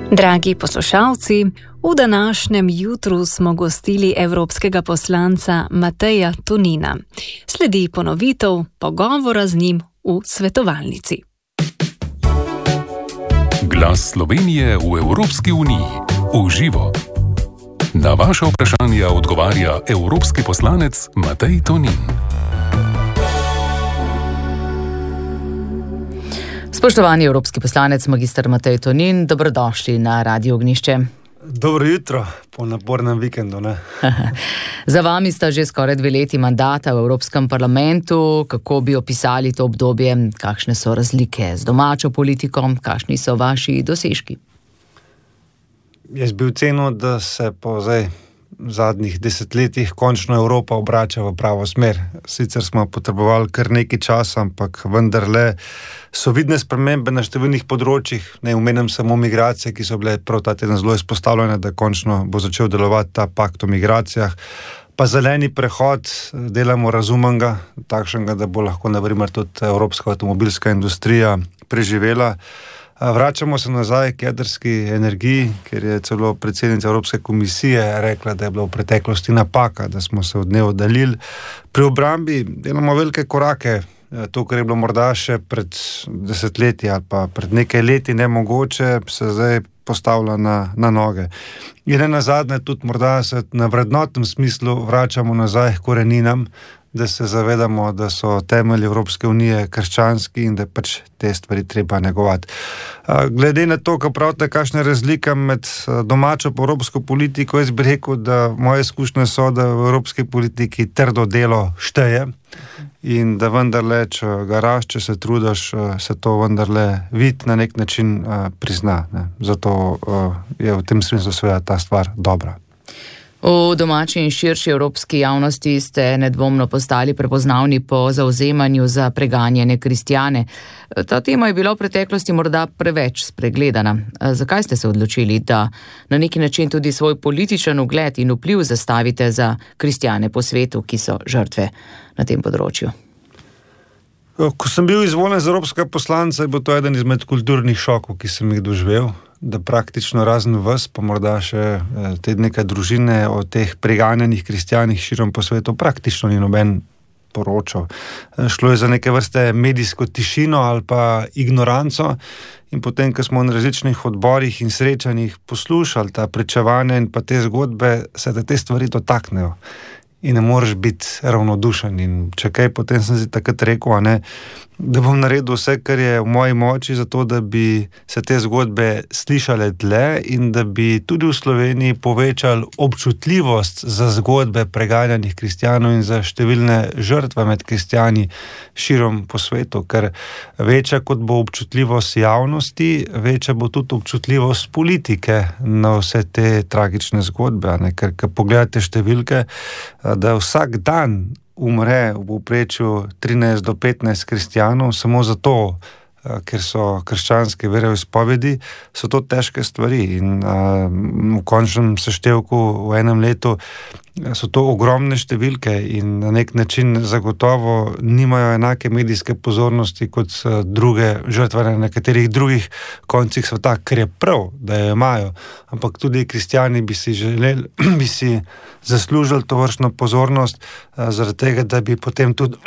Dragi poslušalci, v današnjem jutru smo gostili evropskega poslanca Mateja Tonina. Sledi ponovitev pogovora z njim v svetovalnici. Glas Slovenije v Evropski uniji. V živo. Na vaše vprašanja odgovarja evropski poslanec Matej Tonin. Spoštovani evropski poslanec magister Matej Tonin, dobrodošli na Radio Ognjišče. Dobro jutro, po napornem vikendu, ne? Za vami sta že skoraj 2 leti mandata v Evropskem parlamentu. Kako bi opisali to obdobje? Kakšne so razlike z domačo politiko? Kakšni so vaši dosežki? Jaz bi ocenil, da se po zadnjih desetletjih končno Evropa obrača v pravo smer. Sicer smo potrebovali kar nekaj časa, ampak vendarle so vidne spremembe na številnih področjih. Ne omenjam samo migracije, ki so bile prav ta teden zelo izpostavljene, da končno bo začel delovati ta pakt o migracijah. Pa zeleni prehod delamo razumnega, takšnega, da bo lahko na primer tudi evropska avtomobilska industrija preživela. Vračamo se nazaj k jedrski energiji, ker je celo predsednica Evropske komisije rekla, da je bila v preteklosti napaka, da smo se od nje oddaljili. Pri obrambi delamo velike korake. To, kar je bilo morda še pred desetletji ali pa pred nekaj leti nemogoče, se zdaj postavlja na noge. In nenazadnje tudi morda se na vrednotnem smislu vračamo nazaj k koreninam, da se zavedamo, da so temelji Evropske unije krščanski in da pač te stvari treba negovati. Glede na to, ko pravite, kakšna je razlika med domačo pa evropsko politiko, jaz bi rekel, da moje izkušnje so, da v evropski politiki trdo delo šteje in da vendarle, če garaš, če se trudiš, se to vendarle vidi, na nek način prizna. Ne. Zato je v tem smislu seveda ta stvar dobra. V domači in širši evropski javnosti ste nedvomno postali prepoznavni po zavzemanju za preganjene kristjane. Ta tema je bila v preteklosti morda preveč spregledana. Zakaj ste se odločili, da na neki način tudi svoj političen ugled in vpliv zastavite za kristjane po svetu, ki so žrtve na tem področju? Ko sem bil izvoljen za evropskega poslanca, je bil to eden izmed kulturnih šokov, ki sem jih doživel, da praktično razen vas, pa morda še te nekaj družine o teh preganjenih kristjanih širom po svetu, praktično ni noben poročal. Šlo je za neke vrste medijsko tišino ali pa ignoranco in potem, ko smo na različnih odborih in srečanjih poslušali ta pričevanja in pa te zgodbe, se te stvari dotaknejo. In ne moreš biti ravnodušen. In če kaj, potem sem si takrat rekel, da bom naredil vse, kar je v moji moči, zato da bi se te zgodbe slišale dlje in da bi tudi v Sloveniji povečali občutljivost za zgodbe preganjanih kristjanov in za številne žrtve med kristjani širom po svetu. Ker večja kot bo občutljivost javnosti, večja bo tudi občutljivost politike na vse te tragične zgodbe. Ker pogledate številke, da vsak dan umre v povprečju 13 do 15 kristjanov, samo zato, ker so krščanske veroizpovedi, so to težke stvari in v končnem seštevku v enem letu so to ogromne številke in na nek način zagotovo nimajo enake medijske pozornosti kot druge žrtve na nekaterih drugih koncih sveta, ker je prav, da jo imajo. Ampak tudi kristjani bi si zaslužili tovrstno pozornost zaradi tega, da bi potem tudi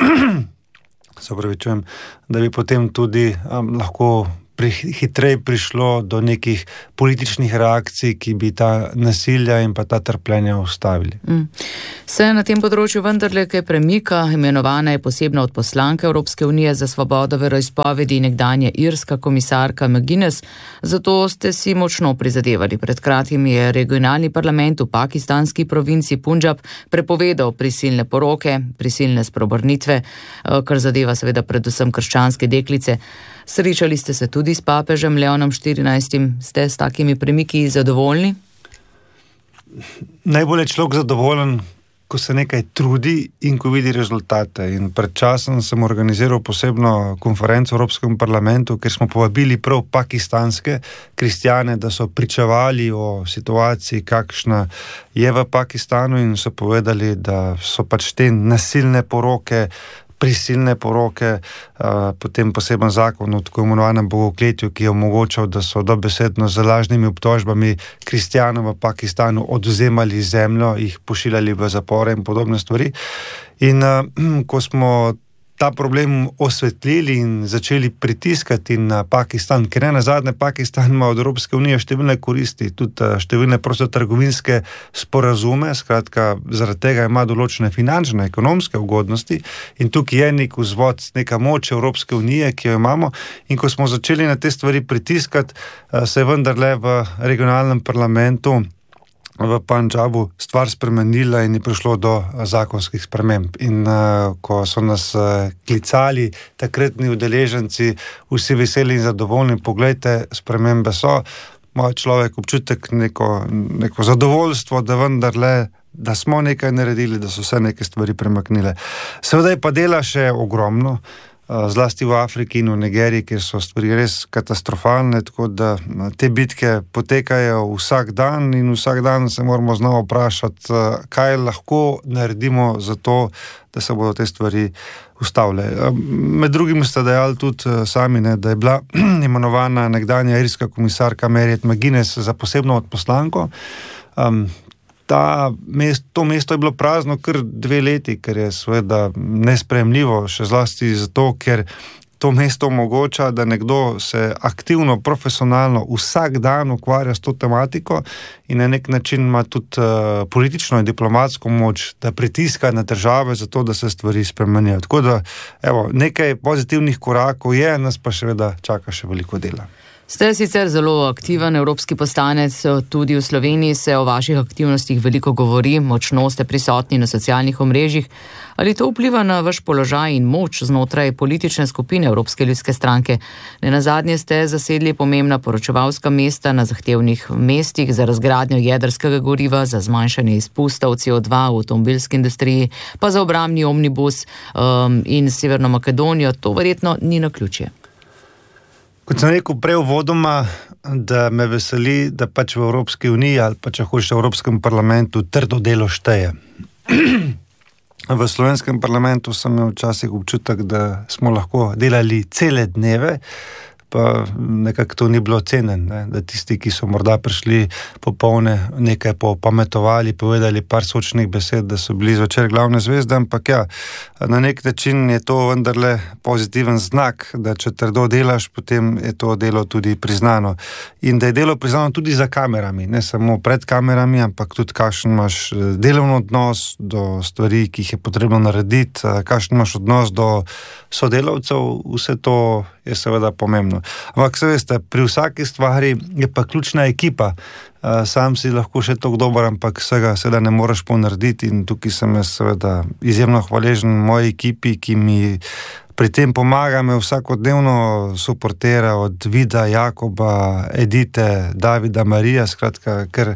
lahko hitreje prišlo do nekih političnih reakcij, ki bi ta nasilja in pa ta trpljenja ustavili. Se na tem področju vendarle kaj premika, imenovana je posebna odposlanka Evropske unije za svobodo veroizpovedi nekdanja irska komisarka McGuinness, zato ste si močno prizadevali. Pred kratkim je regionalni parlament v pakistanski provinci Punjab prepovedal prisilne poroke, prisilne spreobrnitve, kar zadeva seveda predvsem krščanske deklice. Srečali ste se tudi s papežem Leonom XIV. Ste s takimi premiki zadovoljni? Najbolj je človek zadovoljen, ko se nekaj trudi in ko vidi rezultate. In pred časom sem organiziral posebno konferenco v Evropskem parlamentu, kjer smo povabili prav pakistanske kristjane, da so pričevali o situaciji, kakšna je v Pakistanu, in so povedali, da so pač te nasilne poroke prisilne poroke, potem poseben zakon o tako imenovanem bogokletju, ki je omogočal, da so dobesedno z lažnimi obtožbami kristjanom v Pakistanu odvzemali zemljo, jih pošiljali v zapore in podobne stvari. In ko smo ta problem osvetlili in začeli pritiskati na Pakistan, ker ne nazadnje Pakistan ima od Evropske unije številne koristi, tudi številne prostotrgovinske sporazume, skratka, zaradi tega ima določene finančne, ekonomske ugodnosti in tukaj je nek vzvod, neka moč Evropske unije, ki jo imamo, in ko smo začeli na te stvari pritiskati, se je vendarle v regionalnem parlamentu v Pandžabu stvar spremenila in je prišlo do zakonskih sprememb. In ko so nas klicali takratni udeleženci, vsi veseli in zadovoljni, poglejte, spremembe so, moj človek občutek neko zadovoljstvo, da vendarle, da smo nekaj naredili, da so se neke stvari premaknile. Seveda je pa dela še ogromno, zlasti v Afriki in v Nigeriji, kjer so stvari res katastrofalne, tako da te bitke potekajo vsak dan in vsak dan se moramo znova vprašati, kaj lahko naredimo za to, da se bodo te stvari ustavile. Med drugim ste dejali tudi sami, da je bila imenovana nekdanja irska komisarka Mairead McGuinness za posebno odposlanko. To mesto je bilo prazno kar 2 leti, ker je seveda nesprejemljivo, še zlasti zato, ker to mesto omogoča, da nekdo se aktivno, profesionalno vsak dan ukvarja s to tematiko in na nek način ima tudi politično in diplomatsko moč, da pritiska na države za to, da se stvari spremenijo. Tako da, nekaj pozitivnih korakov je, nas pa seveda čaka še veliko dela. Ste sicer zelo aktiven evropski poslanec, tudi v Sloveniji se o vaših aktivnostih veliko govori, močno ste prisotni na socialnih omrežjih. Ali to vpliva na vaš položaj in moč znotraj politične skupine Evropske ljudske stranke? Nenazadnje ste zasedli pomembna poročevalska mesta na zahtevnih mestih za razgradnjo jedrskega goriva, za zmanjšanje izpustov CO2 v avtomobilski industriji, pa za obrambni omnibus in Severno Makedonijo. To verjetno ni naključje. Kot sem rekel prej uvodoma, da me veseli, da pač v Evropski uniji ali pa če hočeš v Evropskem parlamentu trdo delo šteje. V slovenskem parlamentu sem imel včasih občutek, da smo lahko delali cele dneve, pa nekako to ni bilo cenjeno, da tisti, ki so morda prišli popolne, nekaj popametovali, povedali par sočnih besed, da so bili zvečer glavne zvezde, ampak na nek način je to vendarle pozitiven znak, da če trdo delaš, potem je to delo tudi priznano. In da je delo priznano tudi za kamerami, ne samo pred kamerami, ampak tudi kakšen imaš delovni odnos do stvari, ki jih je potrebno narediti, kakšen imaš odnos do sodelavcev, vse to je seveda pomembno. Ampak se veste, pri vsaki stvari je pa ključna ekipa. Sam si lahko še toliko dober, ampak vsega seveda ne moreš ponarediti in tukaj sem jaz seveda izjemno hvaležen moji ekipi, ki mi pri tem pomaga, me vsakodnevno suportira od Vida, Jakoba, Edite, Davida, Marija, skratka, ker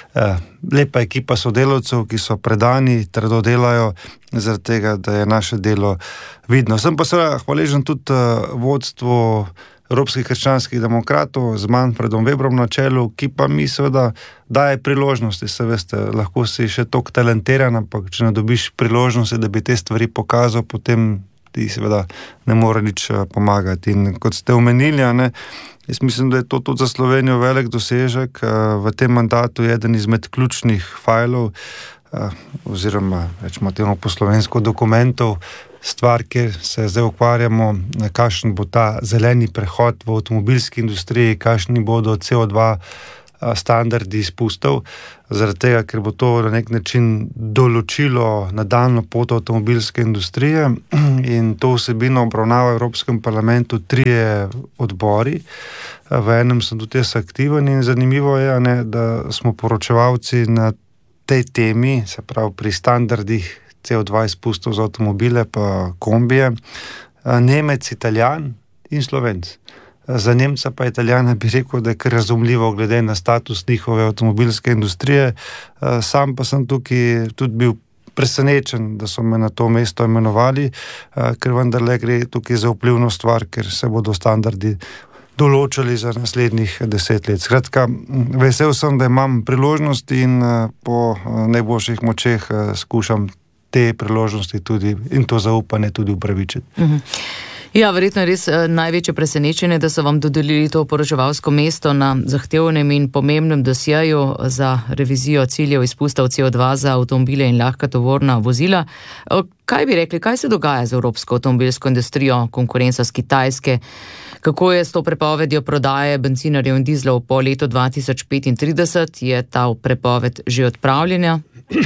lepa ekipa sodelavcev, ki so predani, trdo delajo, zaradi tega, da je naše delo vidno. Sem pa seveda hvaležen tudi vodstvu Evropskih krščanskih demokratov z Manfredom Webrom na čelu, ki pa mi seveda daje priložnosti, se veste, lahko si še toliko talentiran, ampak če ne dobiš priložnosti, da bi te stvari pokazal, potem ti seveda ne more nič pomagati. In kot ste omenili, jaz mislim, da je to tudi za Slovenijo velik dosežek. V tem mandatu je eden izmed ključnih fajlov, oziroma rečemo temu po slovensko dokumentov, stvar, kjer se zdaj ukvarjamo, kakšen bo ta zeleni prehod v avtomobilski industriji, kakšni bodo CO2 standardi izpustov, zaradi tega, ker bo to na nek način določilo nadaljnjo pot avtomobilske industrije in to vsebino obravnava v Evropskem parlamentu 3 odbori. V enem sem tudi jaz aktiven in zanimivo je, da smo poročevalci na tej temi, se pravi pri standardih CO2 izpustov za avtomobile pa kombije, Nemec, Italijan in Slovenc. Za Nemca pa Italijana bi rekel, da je kar razumljivo glede na status njihove avtomobilske industrije. Sam pa sem tukaj tudi bil presenečen, da so me na to mesto imenovali, ker vendarle gre tukaj za vplivno stvar, ker se bodo standardi določali za naslednjih 10 let. Skratka, vesel sem, da imam priložnost in po najboljših močeh skušam te priložnosti tudi in to zaupanje tudi upravičiti. Ja, verjetno je res največje presenečenje, da so vam dodelili to poročevalsko mesto na zahtevnem in pomembnem dosjeju za revizijo ciljev izpustov CO2 za avtomobile in lahka tovorna vozila. Kaj bi rekli, kaj se dogaja z evropsko avtomobilsko industrijo, konkurenca s Kitajske? Kako je s to prepovedjo prodaje bencinarjev in dizlov po letu 2035? Je ta prepoved že odpravljena?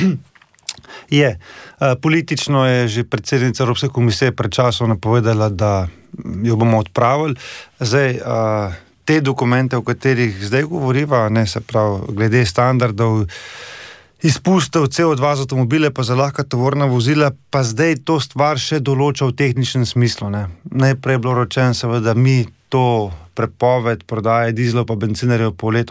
Je. Politično je že predsednica Evropske komisije pred časom napovedala, da jo bomo odpravili. Zdaj, te dokumente, o katerih zdaj govoriva, se pravi, glede standardov izpustov CO2 za avtomobile pa za lahka tovorna vozila, pa zdaj to stvar še določa v tehničnem smislu. Najprej je bilo rečeno, seveda, mi to prepoved prodaje dizlov pa bencinarjev po letu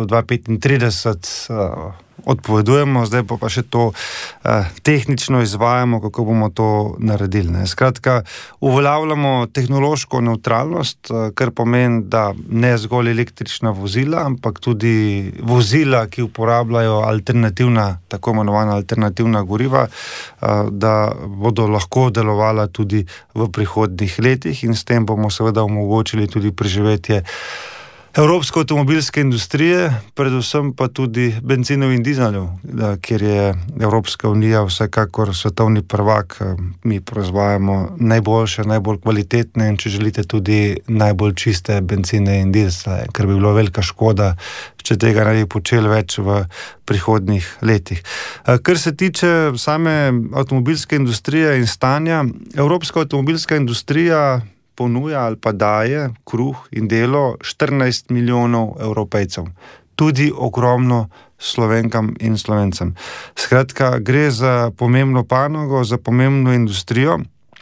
2035 odpovedujemo, zdaj pa še to tehnično izvajamo, kako bomo to naredili. Skratka, uveljavljamo tehnološko nevtralnost, kar pomeni, da ne zgolj električna vozila, ampak tudi vozila, ki uporabljajo tako imenovana alternativna goriva, da bodo lahko delovala tudi v prihodnjih letih in s tem bomo seveda omogočili tudi preživetje evropske avtomobilske industrije, predvsem pa tudi bencinov in dizelov, kjer je Evropska unija vsekakor svetovni prvak. Mi proizvajamo najboljše, najbolj kvalitetne in če želite tudi najbolj čiste benzine in dizle, ker bi bilo velika škoda, če tega ne bi počeli več v prihodnjih letih. Kar se tiče same avtomobilske industrije in stanja, evropska avtomobilska industrija ponuja ali pa daje kruh in delo 14 milijonov Evropejcev. Tudi ogromno Slovenkam in Slovencem. Skratka, gre za pomembno panogo, za pomembno industrijo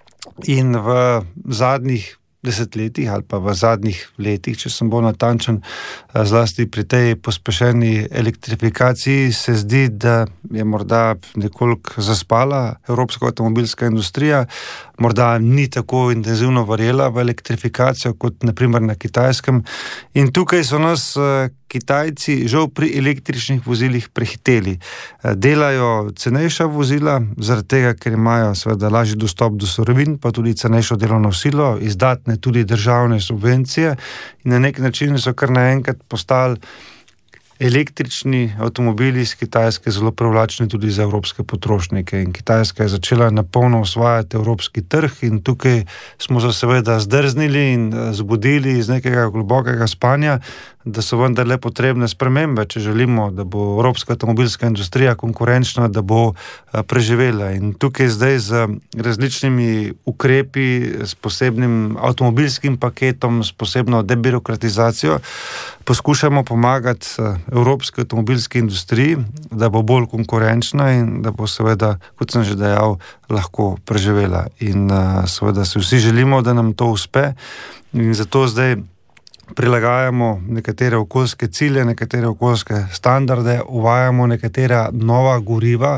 in v zadnjih desetletjih ali pa v zadnjih letih, če sem bolj natančen, zlasti pri tej pospešeni elektrifikaciji, se zdi, da je morda nekoliko zaspala evropska avtomobilska industrija, morda ni tako intenzivno verjela v elektrifikacijo kot naprimer na Kitajskem. In tukaj so nas Kitajci žal pri električnih vozilih prehiteli. Delajo cenejša vozila, zaradi tega, ker imajo seveda lažji dostop do surovin, pa tudi cenejšo delovno silo, izdatne tudi državne subvencije in na nek način so kar naenkrat postali električni avtomobili iz Kitajske zelo privlačni tudi za evropske potrošnike in Kitajska je začela napolno osvajati evropski trg in tukaj smo se seveda zdrznili in zbudili iz nekega globokega spanja, da so vendarle potrebne spremembe, če želimo, da bo evropska avtomobilska industrija konkurenčna, da bo preživela. In tukaj zdaj z različnimi ukrepi, s posebnim avtomobilskim paketom, s posebno debirokratizacijo, poskušamo pomagati evropski avtomobilski industriji, da bo bolj konkurenčna in da bo seveda, kot sem že dejal, lahko preživela. In seveda se vsi želimo, da nam to uspe in zato zdaj prilagajamo nekatere okoljske cilje, nekatere okoljske standarde, uvajamo nekatera nova goriva,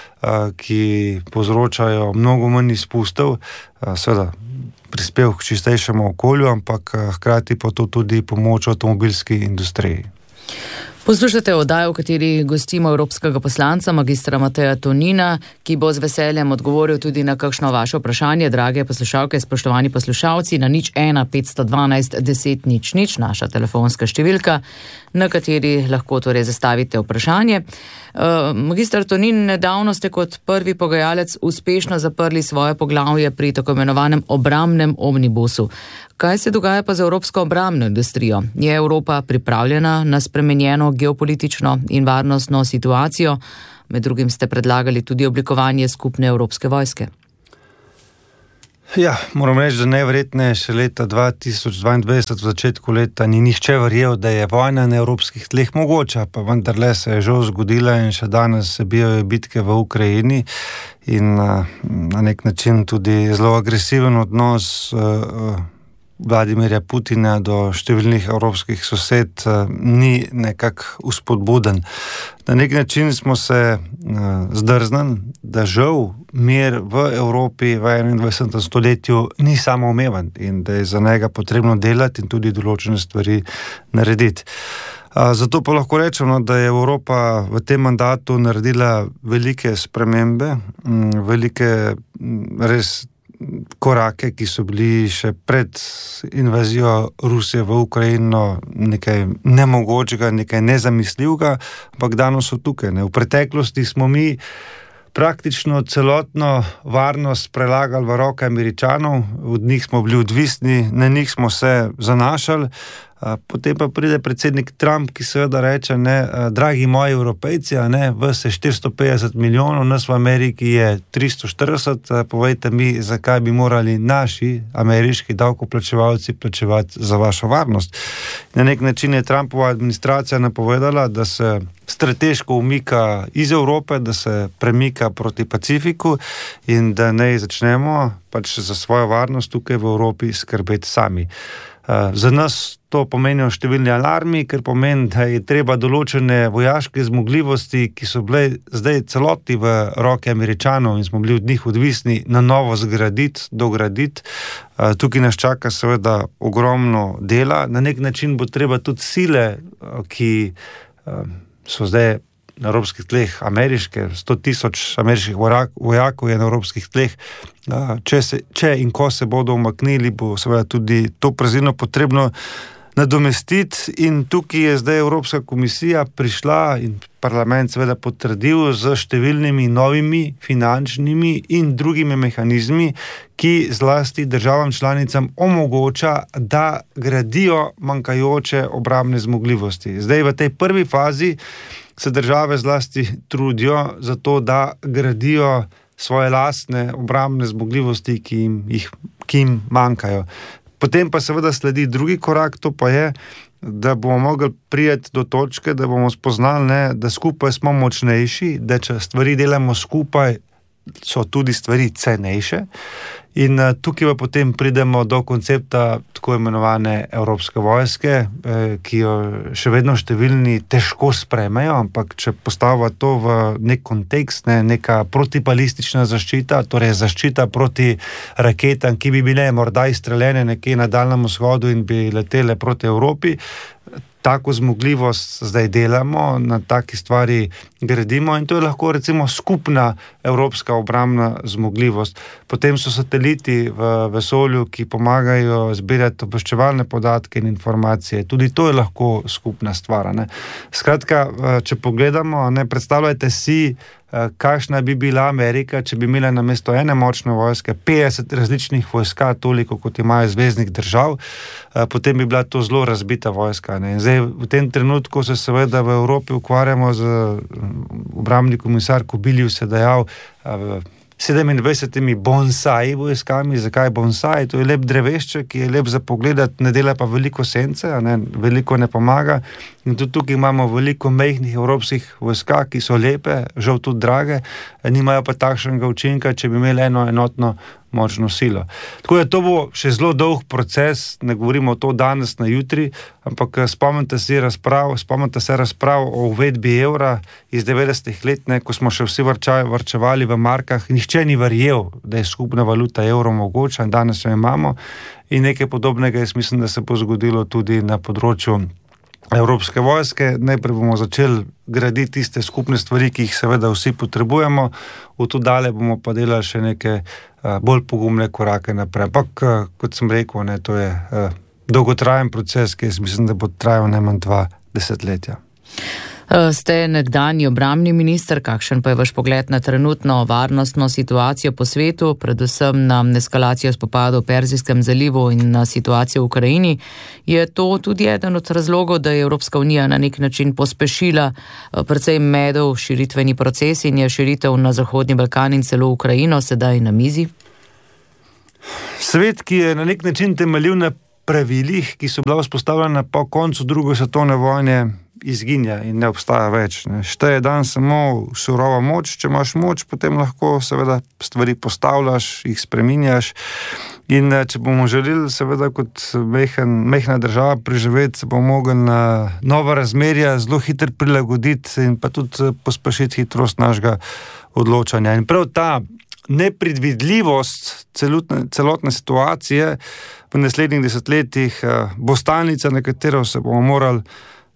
ki povzročajo mnogo manj izpustov, seveda prispev k čistejšemu okolju, ampak hkrati pa to tudi pomoč avtomobilski industriji. Poslušate oddajo, v kateri gostimo evropskega poslanca, magistra Mateja Tonina, ki bo z veseljem odgovoril tudi na kakšno vaše vprašanje, drage poslušalke, spoštovani poslušalci, na 01 512 10 00, naša telefonska številka, na kateri lahko torej zastavite vprašanje. Magister Tonin, nedavno ste kot prvi pogajalec uspešno zaprli svoje poglavje pri tako imenovanem obrambnem omnibusu. Kaj se dogaja pa z evropsko obrambno industrijo? Je Evropa pripravljena na spremenjeno geopolitično in varnostno situacijo? Med drugim ste predlagali tudi oblikovanje skupne evropske vojske. Ja, moram reči, da najverjetneje še leta 2022, v začetku leta, ni nihče verjel, da je vojna na evropskih tleh mogoča, pa vendarle se je žal zgodila in še danes se bijajo bitke v Ukrajini in na nek način tudi zelo agresiven odnos Vladimirja Putina do številnih evropskih sosed ni nekako vzpodbuden. Na nek način smo se zdrznili, da žal mir v Evropi v 21. stoletju ni samoumeven in da je za njega potrebno delati in tudi določene stvari narediti. Zato pa lahko rečemo, da je Evropa v tem mandatu naredila velike spremembe, velike res korake, ki so bili še pred invazijo Rusije v Ukrajino nekaj nemogočega, nekaj nezamisljivega, ampak danes so tukaj. V preteklosti smo mi praktično celotno varnost prelagali v roke Američanov, od njih smo bili odvisni, na njih smo se zanašali, potem pa pride predsednik Trump, ki seveda reče, dragi moji Evropejci, vas je 450 milijonov, nas v Ameriki je 340, povejte mi, zakaj bi morali naši ameriški davkoplačevalci plačevati za vašo varnost. Na nek način je Trumpova administracija napovedala, da se strateško umika iz Evrope, da se premika proti Pacifiku in da ne začnemo pač za svojo varnost tukaj v Evropi skrbeti sami. Za nas to pomenijo številni alarmi, ker pomeni, da je treba določene vojaške zmogljivosti, ki so bile zdaj celoti v roke Američanov in smo bili od njih odvisni, na novo zgraditi, dograditi. Tukaj nas čaka seveda ogromno dela. Na nek način bo treba tudi sile, ki so zdaj na evropskih tleh ameriške, 100,000 ameriških vojakov je na evropskih tleh. Če in ko se bodo umaknili, bo seveda tudi to praznino potrebno nadomestiti in tukaj je zdaj Evropska komisija prišla in parlament seveda potrdil z številnimi novimi finančnimi in drugimi mehanizmi, ki zlasti državam članicam omogoča, da gradijo manjkajoče obrambne zmogljivosti. Zdaj v tej prvi fazi se države zlasti trudijo za to, da gradijo svoje lastne obrambne zmogljivosti, ki jim manjkajo. Potem pa seveda sledi drugi korak, to pa je, da bomo mogli priti do točke, da bomo spoznali, da skupaj smo močnejši, da če stvari delamo skupaj, so tudi stvari cenejše. In tukaj pa potem pridemo do koncepta tako imenovane Evropske vojske, ki jo še vedno številni težko sprejmejo, ampak če postavlja to v nek kontekst, neka protibalistična zaščita, torej zaščita proti raketam, ki bi bile morda izstreljene nekje na Daljnem vzhodu in bi letele proti Evropi, tako zmogljivost zdaj delamo, na taki stvari gradimo in to je lahko recimo skupna evropska obrambna zmogljivost. Potem so sateliti v vesolju, ki pomagajo zbirati obveščevalne podatke in informacije. Tudi to je lahko skupna stvar. Skratka, če pogledamo, predstavljajte si, kakšna bi bila Amerika, če bi imela namesto ene močne vojske 50 različnih vojska, toliko kot imajo zveznih držav, potem bi bila to zelo razbita vojska. In zdaj v tem trenutku se seveda v Evropi ukvarjamo z obrambni komisar Kubilius je dejal 27 bonsai vojskami. Zakaj bonsai? To je lep drevešček, ki je lep za pogledati, ne dela pa veliko sence, veliko ne pomaga. In tudi tukaj imamo veliko majhnih evropskih vojska, ki so lepe, žal tudi drage, nimajo pa takšnega učinka, če bi imeli eno enotno močno silo. Tako da to bo še zelo dolg proces, ne govorimo to danes na jutri, ampak spomnite se razprav o uvedbi evra iz 90-ih let, ko smo še vsi varčevali v markah, nihče ni verjel, da je skupna valuta evro mogoča in danes jo imamo in nekaj podobnega jaz mislim, da se bo zgodilo tudi na področju Evropske vojske. Najprej bomo začeli graditi tiste skupne stvari, ki jih seveda vsi potrebujemo, v to dalje bomo pa delali še neke bolj pogumne korake naprej. Ampak, kot sem rekel, to je dolgotrajen proces, ki jaz mislim, da bo trajal najmanj 2 desetletja. Ste nekdanji obrambni minister, kakšen pa je vaš pogled na trenutno varnostno situacijo po svetu, predvsem na eskalacijo spopadov v Perzijskem zalivu in na situacijo v Ukrajini? Je to tudi eden od razlogov, da je Evropska unija na nek način pospešila precej medov širitveni proces in je širitev na Zahodni Balkan in celo Ukrajino sedaj na mizi? Svet, ki je na nek način temeljil na pravilih, ki so bila vzpostavljena po koncu druge svetovne vojne, izginja in ne obstaja več. Šteje dan samo surova moč, če imaš moč, potem lahko seveda stvari postavljaš, jih spreminjaš in če bomo želeli seveda kot mehna država preživeti, se bomo mogli na nova razmerja zelo hitro prilagoditi in pa tudi pospešiti hitrost našega odločanja. In prav ta nepredvidljivost celotne situacije v naslednjih desetletjih bo stalnica, na katero se bomo morali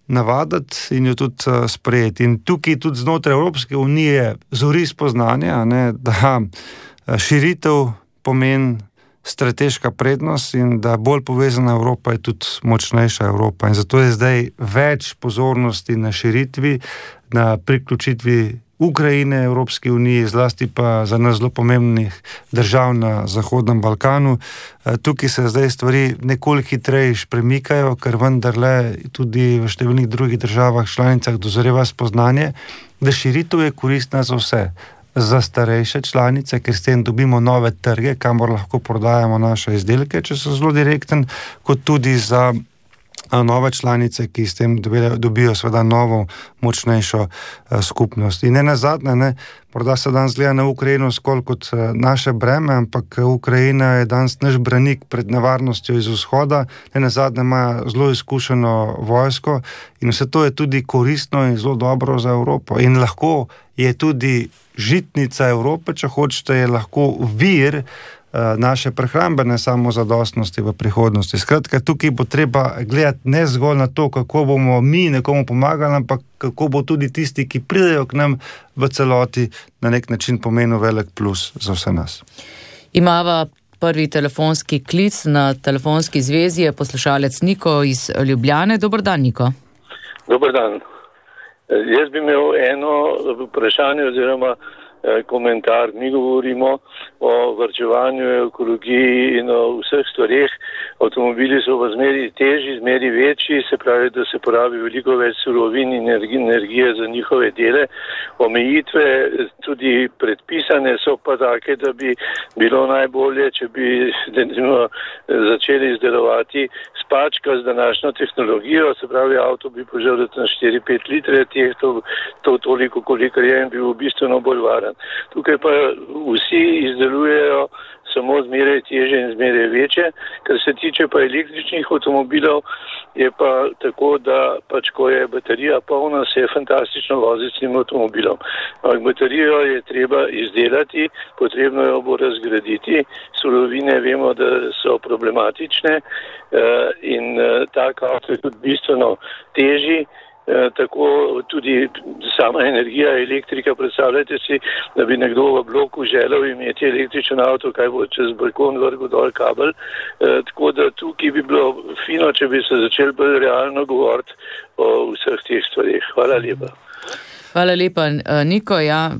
navaditi in jo tudi sprejeti. In tukaj tudi znotraj Evropske unije zori spoznanje, da širitev pomeni strateška prednost in da bolj povezana Evropa je tudi močnejša Evropa. In zato je zdaj več pozornosti na širitvi, na priključitvi Ukrajine Evropski uniji, zlasti pa za nas zelo pomembnih držav na Zahodnem Balkanu. Tukaj se zdaj stvari nekoliko hitreje premikajo, ker vendarle tudi v številnih drugih državah članicah dozoreva spoznanje, da širitev je koristna za vse. Za starejše članice, ker s tem dobimo nove trge, kamor lahko prodajamo naše izdelke, če so zelo direkten, kot tudi za nove članice, ki s tem dobijo seveda novo, močnejšo skupnost. In ne nazadnje, morda se danes gleda na Ukrajino skolj kot naše breme, ampak Ukrajina je danes naš branik pred nevarnostjo iz vzhoda, ne nazadnje ima zelo izkušeno vojsko in vse to je tudi koristno in zelo dobro za Evropo. In lahko je tudi žitnica Evrope, če hočete, je lahko vir naše prehrambene samozadostnosti v prihodnosti. Skratka, tukaj bo treba gledati ne zgolj na to, kako bomo mi nekomu pomagali, ampak kako bo tudi tisti, ki pridejo k nam v celoti, na nek način pomenil velik plus za vse nas. Imava prvi telefonski klic na telefonski zvezi, je poslušalec Niko iz Ljubljane. Dober dan, Niko. Dober dan. Jaz bi imel eno vprašanje oziroma komentar. Mi govorimo o varčevanju, ekologiji in o vseh stvareh. Avtomobili so v zmeri težji, zmeri večji, se pravi, da se porabi veliko več surovin in energije za njihove dele. Omejitve tudi predpisane so pa take, da bi bilo najbolje, če bi začeli izdelovati spačka z današnjo tehnologijo, se pravi, avto bi požel 4-5 litre, to toliko, kolikor je in bil bistveno bolj varen. Tukaj pa vsi izdelujejo samo zmeraj teže in zmeraj večje. Kar se tiče pa električnih avtomobilov, je pa tako, da pač ko je baterija polna, se je fantastično voziti s tem avtomobilom. Baterijo je treba izdelati, potrebno jo bo razgraditi. Surovine vemo, da so problematične in tak avto je tudi bistveno težji. Tako tudi sama energija, elektrika, predstavljajte si, da bi nekdo v bloku želel imeti električen avto, kaj bo čez balkon vrgel dol kabel, tako da tukaj bi bilo fino, če bi se začeli bolj realno govoriti o vseh teh stvarih. Hvala lepa. Hvala lepa, Niko,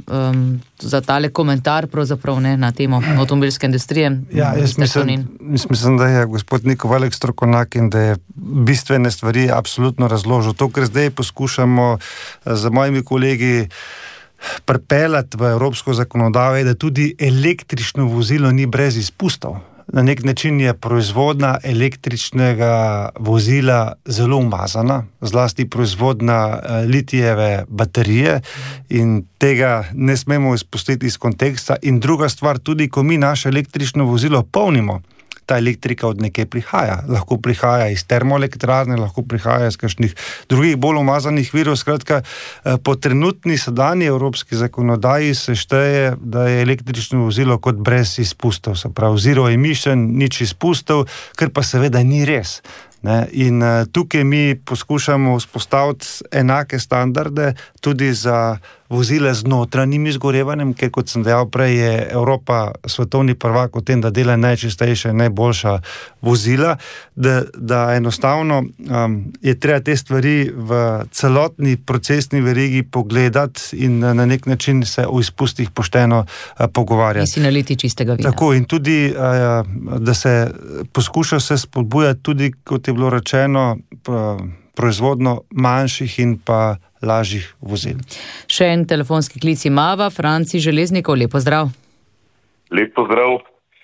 za tale komentar pravzaprav na temo avtomobilske industrije. Ja, jaz mislim, da je gospod Niko velik strokovnjak in da je bistvene stvari absolutno razložil. To, kar zdaj poskušamo z mojimi kolegi pripeljati v evropsko zakonodajo, je, da tudi električno vozilo ni brez izpustov. Na nek način je proizvodnja električnega vozila zelo umazana, zlasti proizvodnja litijeve baterije in tega ne smemo izpustiti iz konteksta. In druga stvar, tudi ko mi naše električno vozilo polnimo, ta elektrika od nekje prihaja. Lahko prihaja iz termoelektrarne, lahko prihaja iz kakšnih drugih bolj umazanih virov. Skratka, po trenutni sedanji evropski zakonodaji se šteje, da je električno vozilo kot brez izpustov, se pravi zero emission, nič izpustov, kar pa seveda ni res. In tukaj mi poskušamo vzpostaviti enake standarde tudi za vozile z notranjim izgorevanjem, ker kot sem dejal prej, je Evropa svetovni prvak v tem, da dela najčistejše, najboljša vozila, da enostavno je treba te stvari v celotni procesni verigi pogledati in na nek način se o izpustih pošteno pogovarjati. In si naliti čistega vina. Tako, in tudi, da se poskuša se spodbujati tudi, kot je bilo rečeno, proizvodno manjših in pa lažjih vozil. Še en telefonski klic imava, Franci Železnikov, lep pozdrav. Lep pozdrav.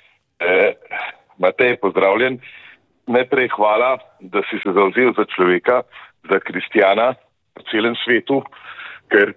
Matej, pozdravljen. Najprej hvala, da si se zavzel za človeka, za kristjana v celem svetu, ker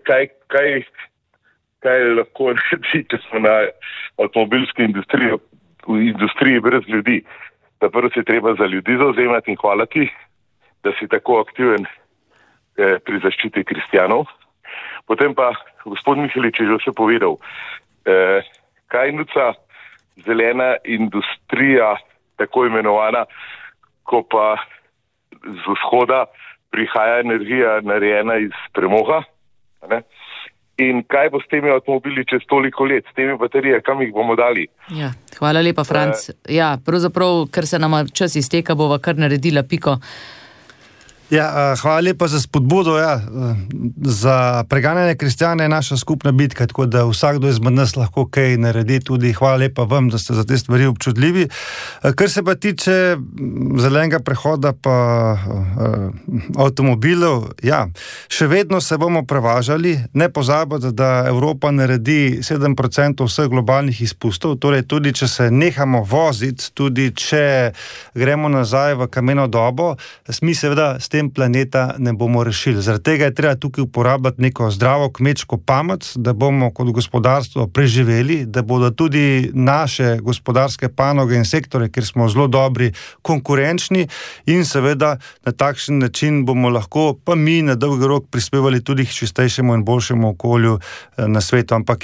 kaj lahko reči, če smo na avtomobilski industriji brez ljudi. Da prvo se treba za ljudi zavzemati in hvala ti, da si tako aktiven pri zaščiti kristjanov. Potem pa gospod Mihelič je že vse povedal, kaj nuca zelena industrija, tako imenovana, ko pa z vzhoda prihaja energija narejena iz premoga. Ne? In kaj bo s temi avtomobili čez toliko let, s temi baterije, kam jih bomo dali? Ja, hvala lepa, Franc. Pravzaprav, ker se nama čas izteka, bova kar naredila piko. Hvala lepa za spodbudo. Za preganjanje kristjana je naša skupna bitka, tako da vsakdo izmed nas lahko kaj naredi tudi. Hvala lepa vam, da ste za te stvari občudljivi. Kar se pa tiče zelenega prehoda pa avtomobilov, še vedno se bomo prevažali. Ne pozabite, da Evropa naredi 7% vseh globalnih izpustov, torej tudi če se nehamo voziti, tudi če gremo nazaj v kameno dobo, mi seveda s tem planeta ne bomo rešili. Zaradi tega je treba tukaj uporabljati neko zdravo kmečko pamet, da bomo kot gospodarstvo preživeli, da bodo tudi naše gospodarske panoge in sektore, kjer smo zelo dobri, konkurenčni in seveda na takšen način bomo lahko pa mi na dolgi rok prispevali tudi k čistejšemu in boljšemu okolju na svetu. Ampak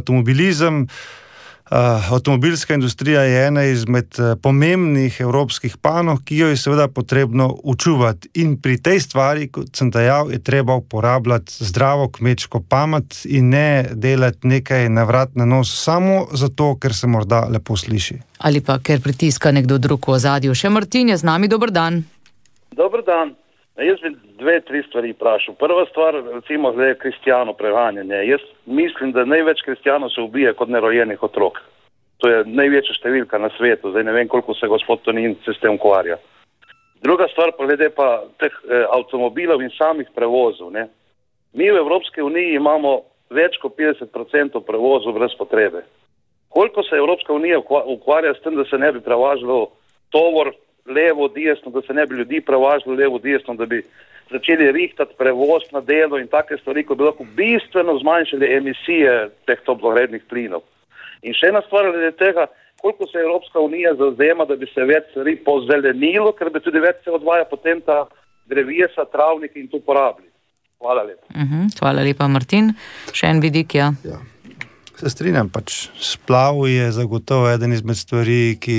avtomobilska industrija je ena izmed pomembnih evropskih panog, ki jo je seveda potrebno učuvati. In pri tej stvari, kot sem dejal, je treba uporabljati zdravo kmečko pamet in ne delati nekaj na vrat na nos samo zato, ker se morda lepo sliši. Ali pa ker pritiska nekdo drug v ozadju. Še Martin je z nami, dober dan. Dober dan. Jaz bi 2-3 stvari vprašal. Prva stvar, recimo, zdaj je kristjano preganjanje. Jaz mislim, da največ kristjanov se ubije kot nerojenih otrok. To je največja številka na svetu. Zdaj ne vem, koliko se gospod Tonin se s tem ukvarja. Druga stvar, glede pa teh avtomobilov in samih prevozov. Ne? Mi v Evropski uniji imamo več kot 50% prevozov brez potrebe. Koliko se Evropska unija ukvarja s tem, da se ne bi prevažalo tovor levo, desno, da se ne bi ljudi prevažalo levo, desno, da bi začeli rihtati prevoz na delo in take stvari, ko bi lahko bistveno zmanjšali emisije teh toplogrednih plinov. In še ena stvar glede tega, koliko se Evropska unija zavzema, da bi se več stvari pozelenilo, ker bi tudi več se odvaja potem ta drevesa, travniki in to porabili. Hvala lepa. Hvala lepa, Martin. Še en vidik, Se strinjam, splav je zagotovo eden izmed stvari, ki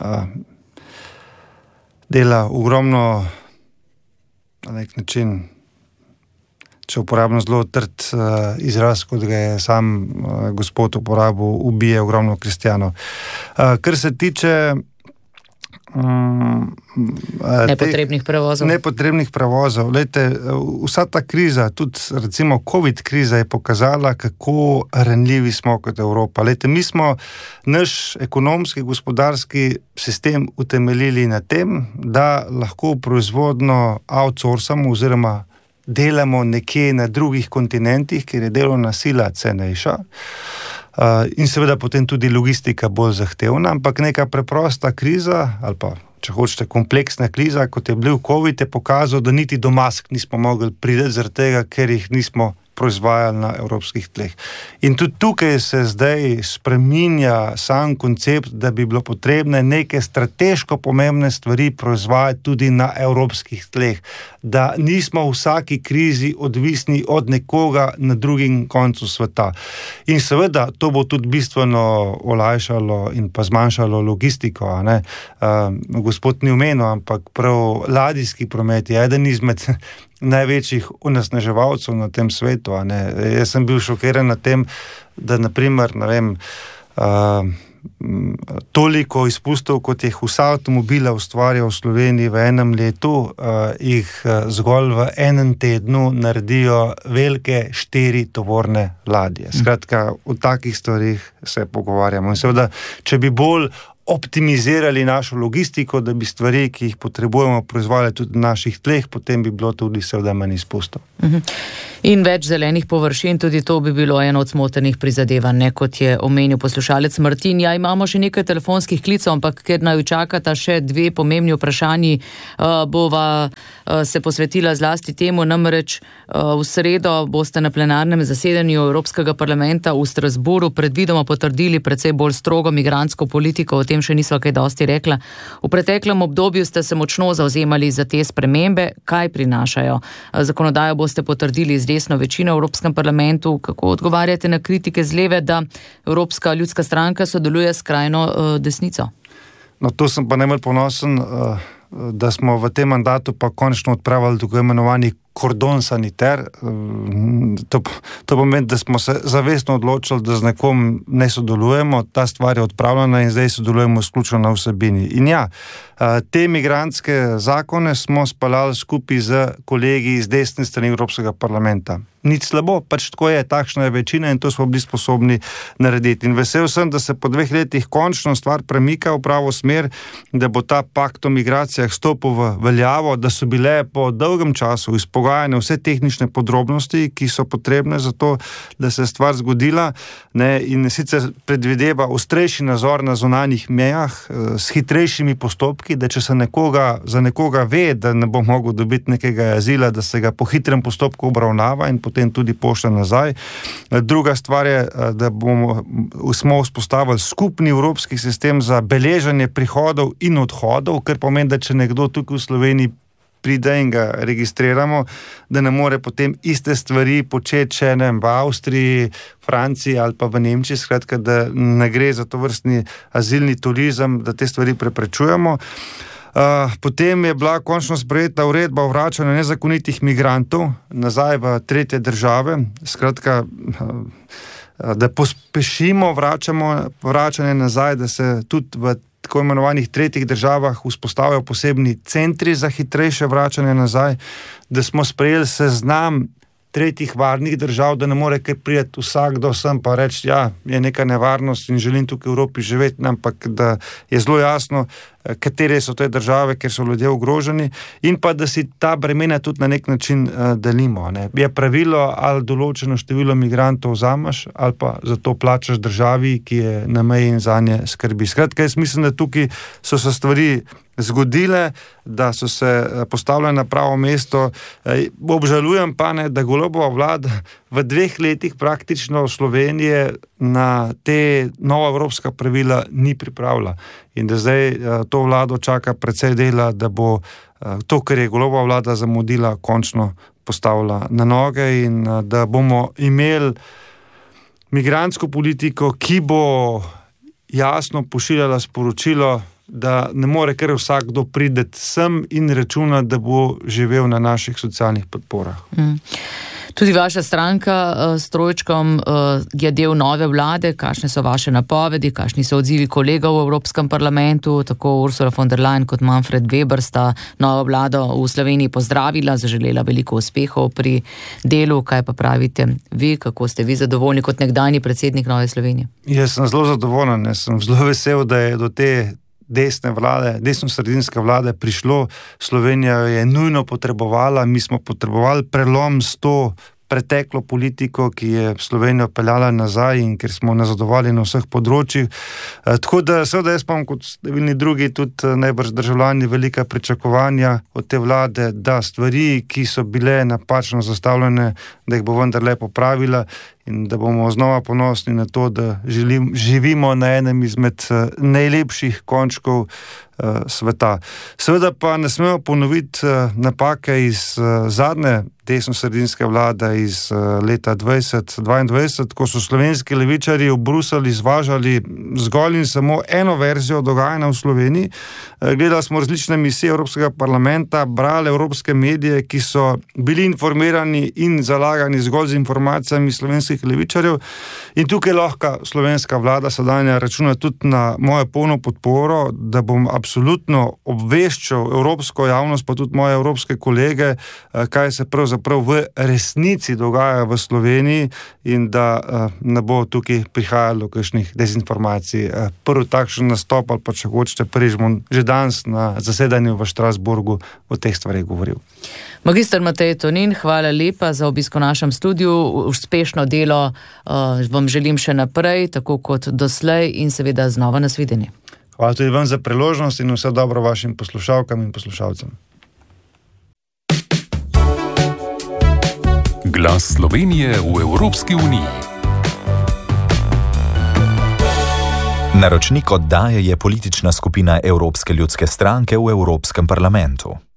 dela ogromno, na nek način, če uporabno zelo trd izraz, kot ga je sam gospod uporabil, ubije ogromno kristjanov. Kar se tiče nepotrebnih prevozov. Lejte, vsa ta kriza, tudi recimo COVID kriza je pokazala, kako ranljivi smo kot Evropa. Lejte, mi smo naš ekonomski, gospodarski sistem utemeljili na tem, da lahko proizvodno outsourcamo oziroma delamo nekje na drugih kontinentih, kjer je delovna sila cenejša. In seveda potem tudi logistika bolj zahtevna, ampak neka preprosta kriza, ali pa, če hočete, kompleksna kriza, kot je bil COVID, je pokazal, da niti do mask nismo mogli priti zaradi tega, ker jih nismo proizvajali na evropskih tleh. In tudi tukaj se zdaj spreminja sam koncept, da bi bilo potrebne neke strateško pomembne stvari proizvajati tudi na evropskih tleh, da nismo v vsaki krizi odvisni od nekoga na drugim koncu sveta. In seveda, to bo tudi bistveno olajšalo in pa zmanjšalo logistiko, gospod ni omenil, ampak prav ladijski promet je eden izmed največjih onesnaževalcev na tem svetu. Jaz sem bil šokiran na tem, da naprimer, toliko izpustov, kot jih vsa avtomobila ustvarja v Sloveniji v enem letu, jih zgolj v enem tednu naredijo velike 4 tovorne ladje. Skratka, o takih stvarih se pogovarjamo. In seveda, če bi bolj optimizirali našo logistiko, da bi stvari, ki jih potrebujemo, proizvajali tudi na naših tleh, potem bi bilo tudi seveda manj izpustov. In več zelenih površin, tudi to bi bilo eno od smotrnih prizadevanj, kot je omenil poslušalec Martin. Imamo še nekaj telefonskih klicov, ampak ker naju čakata še 2 pomembni vprašanji, bova se posvetila zlasti temu, namreč v sredo boste na plenarnem zasedanju Evropskega parlamenta v Strasbourgu predvidoma potrdili precej bolj strogo migrantsko politiko, o tem še nisva kaj dosti rekla. V preteklem obdobju ste se močno zavzemali za te spremembe. Kaj prinašajo? Zakonodajo boste potrdili z desno večino v Evropskem parlamentu. Kako odgovarjate na kritike z leve, da Evropska ljudska stranka sodeluje s skrajno desnico? No, to sem pa najbolj ponosen, da smo v tem mandatu pa končno odpravili tako imenovani kordon saniter. To pomeni, da smo se zavestno odločili, da z nekom ne sodelujemo, ta stvar je odpravljena in zdaj sodelujemo izključno na vsebini. In ja, te migrantske zakone smo speljali skupaj z kolegi iz desne strani Evropskega parlamenta. Nič slabo, pač tako je, takšna je večina in to smo bili sposobni narediti. In vesel sem, da se po 2 letih končno stvar premika v pravo smer, da bo ta pakt o migracijah stopil v veljavo, da so bile po dolgem času izpogajane vse tehnične podrobnosti, ki so potrebne za to, da se je stvar zgodila, ne, in sicer predvideva ostrejši nadzor na zunanjih mejah s hitrejšimi postopki, da če se za nekoga ve, da ne bo mogel dobiti nekega azila, da se ga po hitrem postopku obravnava in potem tudi pošlje nazaj. Druga stvar je, da smo vzpostavili skupni evropski sistem za beleženje prihodov in odhodov, kar pomeni, da če nekdo tukaj v Sloveniji pride in ga registriramo, da ne more potem iste stvari početi še v Avstriji, Franciji ali pa v Nemčiji, skratka, da ne gre za to vrstni azilni turizem, da te stvari preprečujemo. Potem je bila končno sprejeta uredba o vračanju nezakonitih migrantov nazaj v tretje države, skratka, da pospešimo vračanje nazaj, da se tudi v tako imenovanih tretjih državah vzpostavljajo posebni centri za hitrejše vračanje nazaj, da smo sprejeli seznam tretjih varnih držav, da ne more kar priti vsakdo sem pa reči, ja, je neka nevarnost in želim tukaj v Evropi živeti, ampak da je zelo jasno, katere so te države, ker so ljudje ogroženi, in pa da si ta bremena tudi na nek način delimo. Ne. Je pravilo, ali določeno število migrantov vzameš, ali pa zato plačaš državi, ki je na meji in zanje skrbi. Skratka, jaz mislim, da tukaj so se stvari zgodile, da so se postavljene na pravo mesto. Obžalujem pa, ne, da Golobova vlada v 2 letih praktično Slovenije na te nova evropska pravila ni pripravila. In da zdaj to vlado čaka precej dela, da bo to, kar je Golobova vlada zamudila, končno postavila na noge in da bomo imeli migrantsko politiko, ki bo jasno pošiljala sporočilo, da ne more kar vsakdo prideti sem in računa, da bo živel na naših socialnih podporah. Tudi vaša stranka s trojčkom je del nove vlade. Kakšne so vaše napovedi, kakšni so odzivi kolegov v Evropskem parlamentu? Tako Ursula von der Leyen kot Manfred Weber sta novo vlado v Sloveniji pozdravila, zaželela veliko uspehov pri delu. Kaj pa pravite vi, kako ste vi zadovoljni kot nekdanji predsednik Nove Slovenije? Jaz sem zelo zadovoljen, sem zelo vesel, da je do te desno-sredinske vlade prišlo. Slovenija je nujno potrebovala, mi smo potrebovali prelom s to preteklo politiko, ki je Slovenijo peljala nazaj in ker smo nazadovali na vseh področjih. Tako da seveda jaz imam kot številni drugi tudi najbrž državljani velika pričakovanja od te vlade, da stvari, ki so bile napačno zastavljene, da jih bo vendarle popravila in da bomo znova ponosni na to, da živimo na enem izmed najlepših končkov sveta. Seveda pa ne smemo ponoviti napake iz zadnje desno-sredinske vlade iz leta 2022, ko so slovenski levičarji v Bruselj izvažali zgolj in samo eno verzijo dogajanja v Sloveniji. Gledali smo različne misije Evropskega parlamenta, brali evropske medije, ki so bili informirani in zalagani zgolj z informacijami slovenskih levičarjev. In tukaj lahko slovenska vlada sedanja računa tudi na mojo polno podporo, da bom absolutno obveščal evropsko javnost, pa tudi moje evropske kolege, kaj se pravzaprav v resnici dogaja v Sloveniji in da ne bo tukaj prihajalo kakšnih dezinformacij. Prvi takšen nastop ali pa če hočete prvič bom že danes na zasedanju v Štrasburgu o teh stvarih govoril. Magister Matej Tonin, hvala lepa za obisk v našem studiu. Uspešno delo vam želim še naprej, tako kot doslej in seveda znova nasvidenje. Hvala tudi vam za priložnost in vse dobro vašim poslušalkam in poslušalcem. Glas Slovenije v Evropski uniji. Naročnik oddaje je politična skupina Evropske ljudske stranke v Evropskem parlamentu.